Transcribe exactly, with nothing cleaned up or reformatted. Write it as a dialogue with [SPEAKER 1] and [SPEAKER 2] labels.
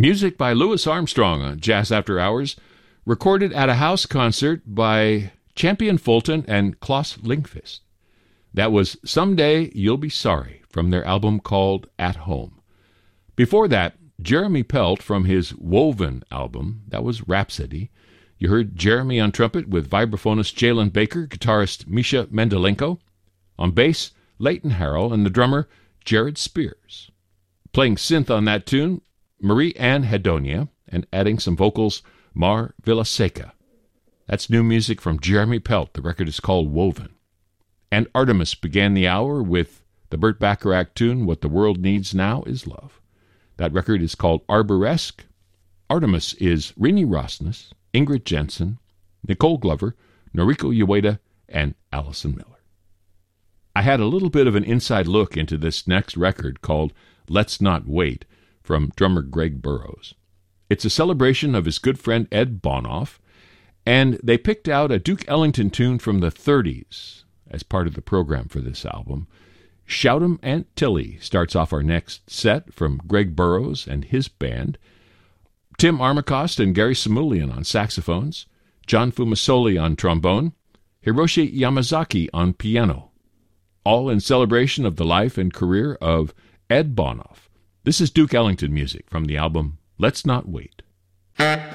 [SPEAKER 1] Music by Louis Armstrong on Jazz After Hours, recorded at a house concert by Champion Fulton and Klaus Lingqvist. That was Someday You'll Be Sorry from their album called At Home. Before that, Jeremy Pelt from his Woven album, that was Rhapsody. You heard Jeremy on trumpet with vibraphonist Jalen Baker, guitarist Misha Mendelenko. On bass, Leighton Harrell, and the drummer, Jared Spears. Playing synth on that tune, Marie Ann Hedonia, and adding some vocals, Mar Villaseca. That's new music from Jeremy Pelt. The record is called Woven. And Artemis began the hour with the Burt Bacharach tune, What the World Needs Now is Love. That record is called Arboresque. Artemis is Rini Rosnes, Ingrid Jensen, Nicole Glover, Noriko Ueda, and Allison Miller. I had a little bit of an inside look into this next record called Let's Not Wait from drummer Greg Burrows. It's a celebration of his good friend Ed Bonoff, and they picked out a Duke Ellington tune from the thirties as part of the program for this album. Shout 'em Aunt Tilly starts off our next set from Greg Burrows and his band. Tim Armacost and Gary Samulian on saxophones, John Fumasoli on trombone, Hiroshi Yamazaki on piano, all in celebration of the life and career of Ed Bonoff. This is Duke Ellington music from the album Let's Not Wait.